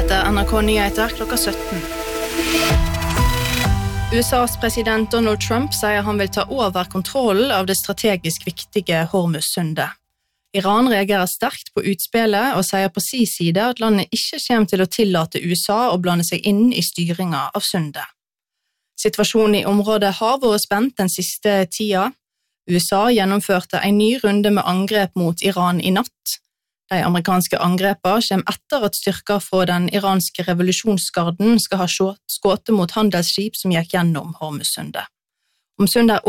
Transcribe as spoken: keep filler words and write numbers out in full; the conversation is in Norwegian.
Dette er N R K Nyheter klokka sytten. U S A's president Donald Trump sier han vil ta over kontrollen av det strategisk viktige Hormuz-sundet. Iran reagerer sterkt på utspillet og sier på sin side at landet ikke kommer til å tillate U S A å blande seg inn i styringen av sundet. Situasjonen i området har vært spent den siste tida. U S A gjennomførte en ny runde med angrep mot Iran i natt. De amerikanske angrepene kommer etter at styrker fra den iranske revolusjonsgarden skal ha skutt mot handelsskip som gikk gjennom Hormuz-sundet. Om sundet er